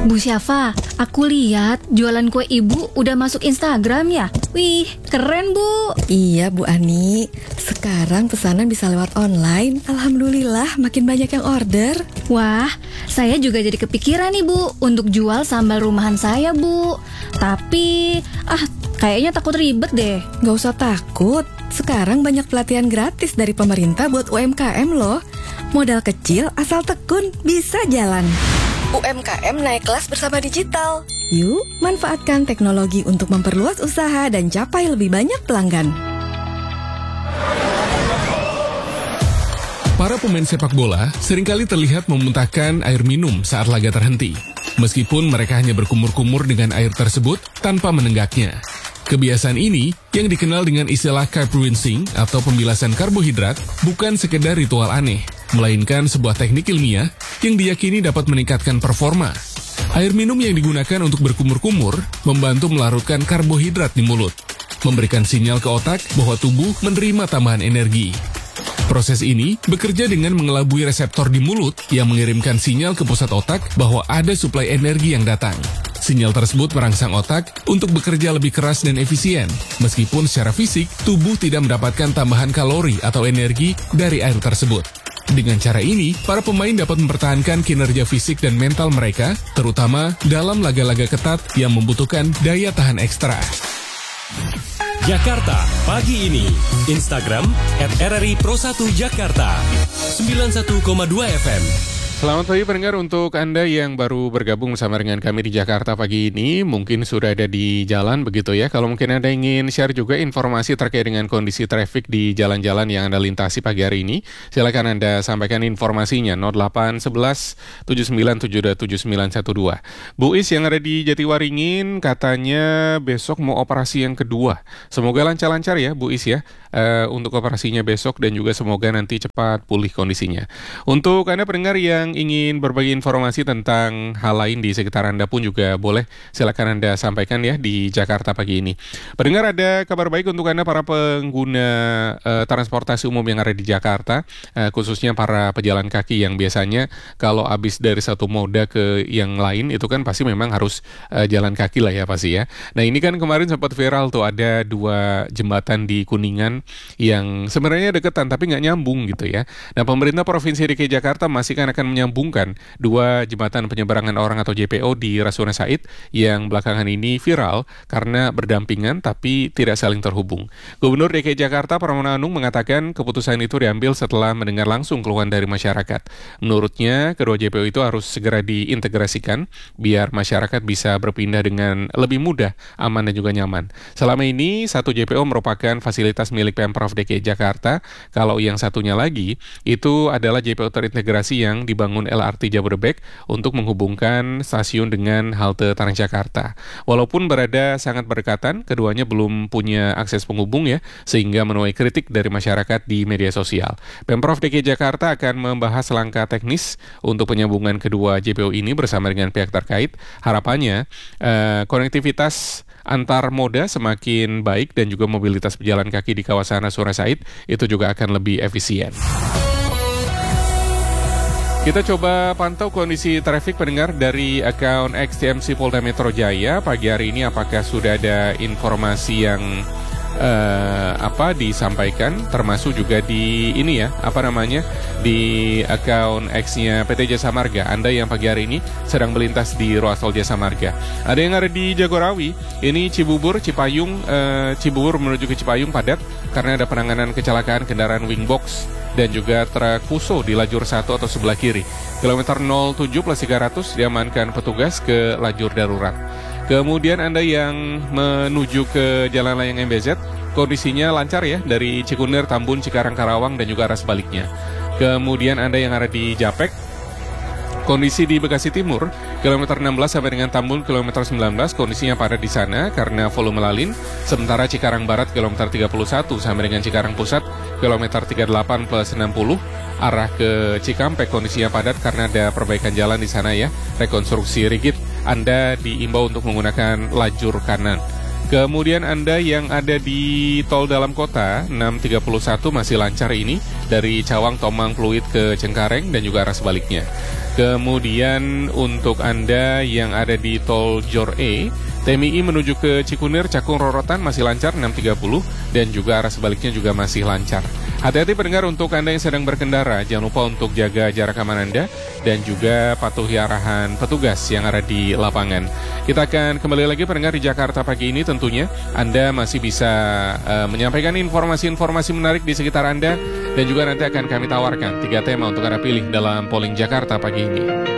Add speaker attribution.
Speaker 1: Bu Syafa, aku lihat jualan kue ibu udah masuk Instagram ya? Wih, keren Bu.
Speaker 2: Iya Bu Ani, sekarang pesanan bisa lewat online. Alhamdulillah makin banyak yang order.
Speaker 1: Wah, saya juga jadi kepikiran nih Bu untuk jual sambal rumahan saya Bu. Tapi, kayaknya takut ribet deh.
Speaker 2: Gak usah takut, sekarang banyak pelatihan gratis dari pemerintah buat UMKM loh. Modal kecil asal tekun bisa jalan. UMKM naik kelas bersama digital. Yuk, manfaatkan teknologi untuk memperluas usaha dan capai lebih banyak pelanggan.
Speaker 3: Para pemain sepak bola seringkali terlihat memuntahkan air minum saat laga terhenti. Meskipun mereka hanya berkumur-kumur dengan air tersebut tanpa menenggaknya. Kebiasaan ini, yang dikenal dengan istilah carb rinsing atau pembilasan karbohidrat, bukan sekedar ritual aneh, melainkan sebuah teknik ilmiah yang diyakini dapat meningkatkan performa. Air minum yang digunakan untuk berkumur-kumur membantu melarutkan karbohidrat di mulut, memberikan sinyal ke otak bahwa tubuh menerima tambahan energi. Proses ini bekerja dengan mengelabui reseptor di mulut yang mengirimkan sinyal ke pusat otak bahwa ada suplai energi yang datang. Sinyal tersebut merangsang otak untuk bekerja lebih keras dan efisien, meskipun secara fisik tubuh tidak mendapatkan tambahan kalori atau energi dari air tersebut. Dengan cara ini, para pemain dapat mempertahankan kinerja fisik dan mental mereka, terutama dalam laga-laga ketat yang membutuhkan daya tahan ekstra.
Speaker 4: Jakarta Pagi Ini, Instagram @RRI Pro 1 Jakarta, 91,2 FM.
Speaker 3: Selamat pagi pendengar, untuk Anda yang baru bergabung bersama dengan kami di Jakarta Pagi Ini, mungkin sudah ada di jalan begitu ya. Kalau mungkin Anda ingin share juga informasi terkait dengan kondisi trafik di jalan-jalan yang Anda lintasi pagi hari ini, silakan Anda sampaikan informasinya 0811 7972 7912. Bu Is yang ada di Jatiwaringin katanya besok mau operasi yang kedua. Semoga lancar-lancar ya Bu Is ya, untuk operasinya besok, dan juga semoga nanti cepat pulih kondisinya. Untuk Anda pendengar yang ingin berbagi informasi tentang hal lain di sekitar Anda pun juga boleh, silakan Anda sampaikan ya di Jakarta Pagi Ini. Pendengar, ada kabar baik untuk Anda para pengguna transportasi umum yang ada di Jakarta, khususnya para pejalan kaki yang biasanya kalau habis dari satu moda ke yang lain itu kan pasti memang harus jalan kaki lah ya pasti ya. Nah ini kan kemarin sempat viral tuh, ada 2 jembatan di Kuningan yang sebenarnya deketan tapi nggak nyambung gitu ya. Nah pemerintah Provinsi DKI Jakarta masih akan menyambungkan 2 jembatan penyeberangan orang atau JPO di Rasuna Said yang belakangan ini viral karena berdampingan tapi tidak saling terhubung. Gubernur DKI Jakarta Pramono Anung mengatakan keputusan itu diambil setelah mendengar langsung keluhan dari masyarakat. Menurutnya, kedua JPO itu harus segera diintegrasikan biar masyarakat bisa berpindah dengan lebih mudah, aman dan juga nyaman. Selama ini, satu JPO merupakan fasilitas milik Pemprov DKI Jakarta, kalau yang satunya lagi itu adalah JPO terintegrasi yang dibangun LRT Jabodebek untuk menghubungkan stasiun dengan halte Transjakarta. Walaupun berada sangat berdekatan, keduanya belum punya akses penghubung ya, sehingga menuai kritik dari masyarakat di media sosial. Pemprov DKI Jakarta akan membahas langkah teknis untuk penyambungan kedua JPO ini bersama dengan pihak terkait. Harapannya konektivitas antar moda semakin baik dan juga mobilitas pejalan kaki di kawasan Rasuna Said itu juga akan lebih efisien. Kita coba pantau kondisi trafik pendengar dari akun XTMC Polda Metro Jaya pagi hari ini. Apakah sudah ada informasi yang disampaikan, termasuk juga di ini ya, di akun X-nya PT Jasa Marga. Anda yang pagi hari ini sedang melintas di ruas tol Jasa Marga. Ada yang ada di Jagorawi, ini Cibubur menuju ke Cipayung padat karena ada penanganan kecelakaan kendaraan wingbox dan juga truk Fuso di lajur 1 atau sebelah kiri. Kilometer 07+300 diamankan petugas ke lajur darurat. Kemudian Anda yang menuju ke Jalan Layang MBZ, kondisinya lancar ya dari Cikunir, Tambun, Cikarang, Karawang dan juga arah sebaliknya. Kemudian Anda yang ada di Japek, kondisi di Bekasi Timur, kilometer 16 sampai dengan Tambun, kilometer 19, kondisinya padat di sana karena volume lalin. Sementara Cikarang Barat, kilometer 31 sampai dengan Cikarang Pusat, kilometer 38+60, arah ke Cikampek, kondisinya padat karena ada perbaikan jalan di sana ya, rekonstruksi rigid. Anda diimbau untuk menggunakan lajur kanan. Kemudian Anda yang ada di tol dalam kota 631 masih lancar ini dari Cawang, Tomang, Pluit ke Cengkareng dan juga arah sebaliknya. Kemudian untuk Anda yang ada di tol Jor E, TMI menuju ke Cikunir, Cakung, Rorotan masih lancar 6.30 dan juga arah sebaliknya juga masih lancar. Hati-hati pendengar untuk Anda yang sedang berkendara, jangan lupa untuk jaga jarak aman Anda dan juga patuhi arahan petugas yang ada di lapangan. Kita akan kembali lagi pendengar di Jakarta pagi ini tentunya. Anda masih bisa menyampaikan informasi-informasi menarik di sekitar Anda dan juga nanti akan kami tawarkan 3 tema untuk Anda pilih dalam polling Jakarta pagi ini.